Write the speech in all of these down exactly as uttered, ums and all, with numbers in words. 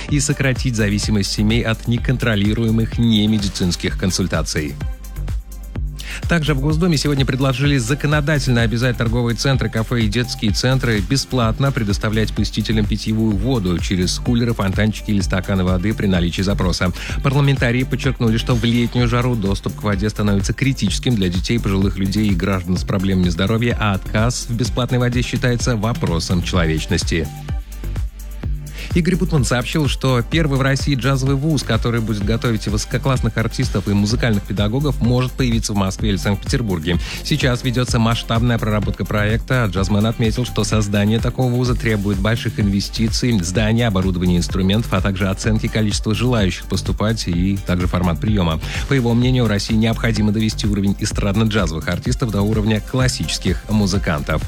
и сократить зависимость семей от неконтролируемых немедицинских консультаций. Также в Госдуме сегодня предложили законодательно обязать торговые центры, кафе и детские центры бесплатно предоставлять посетителям питьевую воду через кулеры, фонтанчики или стаканы воды при наличии запроса. Парламентарии подчеркнули, что в летнюю жару доступ к воде становится критическим для детей, пожилых людей и граждан с проблемами здоровья, а отказ в бесплатной воде считается вопросом человечности. Игорь Бутман сообщил, что первый в России джазовый вуз, который будет готовить высококлассных артистов и музыкальных педагогов, может появиться в Москве или Санкт-Петербурге. Сейчас ведется масштабная проработка проекта. Джазмен отметил, что создание такого вуза требует больших инвестиций, здания, оборудования, инструментов, а также оценки количества желающих поступать и также формат приема. По его мнению, России необходимо довести уровень эстрадно-джазовых артистов до уровня классических музыкантов.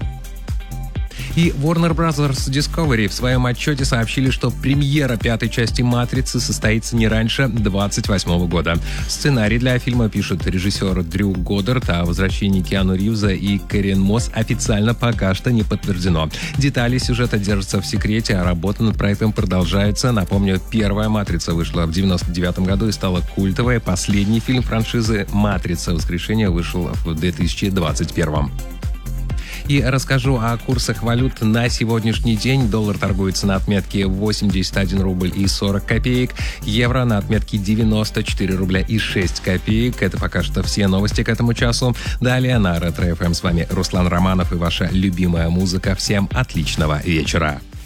И Warner Bros. Discovery в своем отчете сообщили, что премьера пятой части «Матрицы» состоится не раньше двадцать восьмого года. Сценарий для фильма пишут режиссер Дрю Годдард, а возвращение Киану Ривза и Кэрриэн Мосс официально пока что не подтверждено. Детали сюжета держатся в секрете, а работа над проектом продолжается. Напомню, первая «Матрица» вышла в девяносто девятом году и стала культовой. Последний фильм франшизы «Матрица. Воскрешение» вышел в две тысячи двадцать первом. И расскажу о курсах валют на сегодняшний день. Доллар торгуется на отметке восемьдесят один рубль и сорок копеек. Евро на отметке девяносто четыре рубля и шесть копеек. Это пока что все новости к этому часу. Далее на Ретро эф эм с вами Руслан Романов и ваша любимая музыка. Всем отличного вечера.